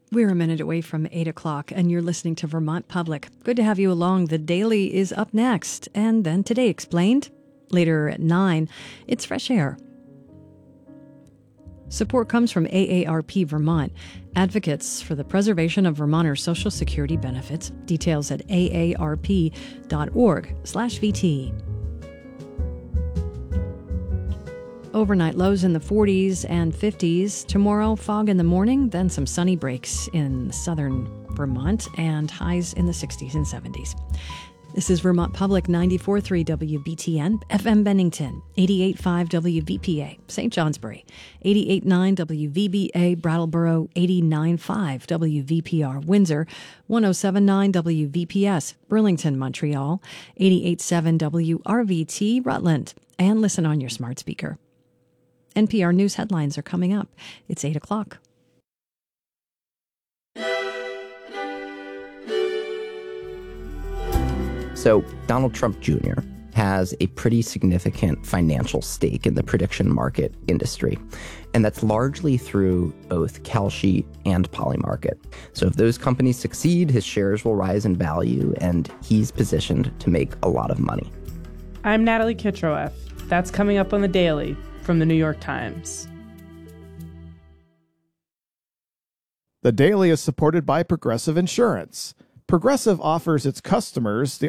We're a minute away from 8 o'clock, and you're listening to Vermont Public. Good to have you along. The Daily is up next, and then Today Explained. Later at 9, it's Fresh Air. Support comes from AARP Vermont, advocates for the preservation of Vermonters' Social Security benefits. Details at aarp.org/VT. Overnight lows in the 40s and 50s. Tomorrow, fog in the morning, then some sunny breaks in southern Vermont, and highs in the 60s and 70s. This is Vermont Public 94.3 WBTN, FM Bennington, 88.5 WVPA, St. Johnsbury, 88.9 WVBA, Brattleboro, 89.5 WVPR, Windsor, 107.9 WVPS, Burlington, Montreal, 88.7 WRVT, Rutland, and listen on your smart speaker. NPR News headlines are coming up. It's 8 o'clock. So Donald Trump Jr. has a pretty significant financial stake in the prediction market industry, and that's largely through both Kalshi and Polymarket. So if those companies succeed, his shares will rise in value, and he's positioned to make a lot of money. I'm Natalie Kitroeff. That's coming up on The Daily from the New York Times. The Daily is supported by Progressive Insurance. Progressive offers its customers the